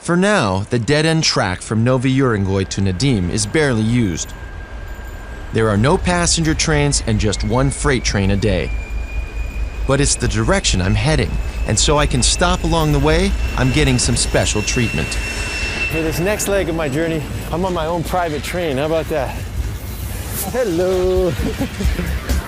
For now, the dead-end track from Novi Urengoy to Nadim is barely used. There are no passenger trains and just one freight train a day. But it's the direction I'm heading, and so I can stop along the way, I'm getting some special treatment. For this next leg of my journey, I'm on my own private train. How about that? Hello.